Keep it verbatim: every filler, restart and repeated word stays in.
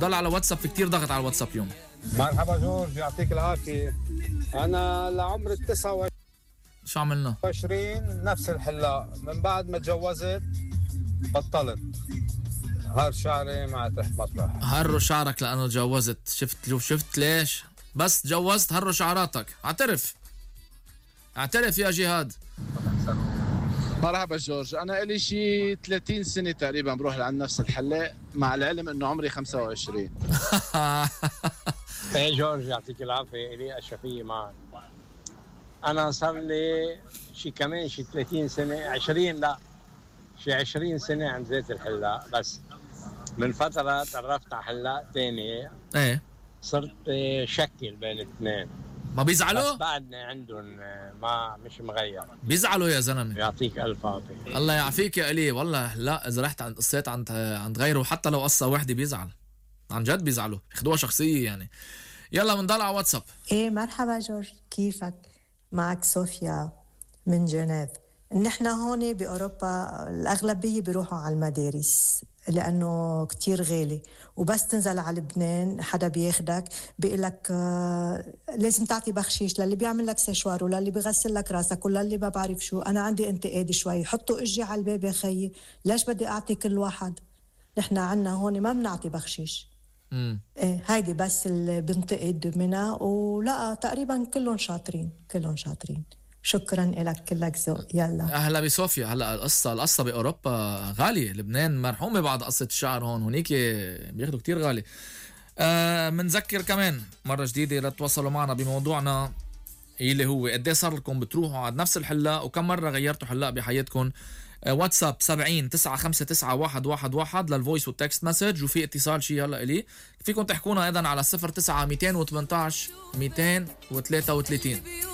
نضل على واتساب، في كتير ضغط على الواتساب اليوم. مرحبا جورج، يعطيك العافية. أنا لعمر التسعة شو عملنا؟ وعشرين نفس الحلاق، من بعد ما تجوزت بطلت. هار شعري ما عاد رح مطرح. هروا شعرك لأنه تجوزت. شفت شوف شفت ليش؟ بس تجوزت هروا شعراتك. اعترف اعترف يا جهاد. مرحبا جورج، أنا إلي شي ثلاثين سنة تقريبا بروح لعند نفس الحلاق، مع العلم إنه عمري خمسة وعشرين. ايه جورج، يعطيك العافية. إلي أشرفية معك. أنا صار لي شي كمان شي ثلاثين سنة، عشرين لا شي عشرين سنة عند زيت الحلاق. بس من فترة تعرفت على حلاق تاني، ايه صرت شكل بين الاثنين. ما بيزعلوا؟ بس بعدني عندهم ما مش مغير. بيزعلوا يا زلمة. يعطيك ألف عافية. الله يعافيك يا إلي. والله لا، إذا رحت عند قصيت عند عند غيره حتى لو قصة واحدة بيزعل، عن جد بيزعلوا، ياخدوها شخصية يعني. يلا بنضل على واتساب. ايه مرحبا جورج، كيفك؟ معك صوفيا من جنيف. نحن هون بأوروبا الأغلبية بيروحوا على المدارس لأنه كتير غالي، وبس تنزل على لبنان حدا بياخدك بيقلك آه لازم تعطي بخشيش للي بيعمل لك سشوار وللي بيغسل لك راسك وللي ما بعرف شو. أنا عندي انتقاد شوي، حطوا إجي على الباب يا خيي، ليش بدي أعطي كل واحد؟ نحن عنا هون ما بنعطي بخشيش. امم ايه هيدي بس اللي بنتقد منها، ولا تقريبا كلهم شاطرين كلهم شاطرين. شكرا لك، كلك ذوق. يلا اهلا بصوفيا. هلا القصه القصه باوروبا غاليه، لبنان مرحومه بعد قصه الشعر، هون هونيك بياخذوا كتير غالي. آه منذكر كمان مره جديده لتتواصلوا معنا بموضوعنا اللي هو قد ايه صار لكم بتروحوا على نفس الحلاق، وكم مره غيرتوا حلاق بحياتكم. آه واتساب سبعين تسعة خمسة تسعة واحد واحد واحد للفويس والتكست مسج، وفي اتصال شي هلا الي فيكم تحكونا ايضا على صفر تسعة مئتين وثمانية عشر مئتين وثلاثة وثلاثين.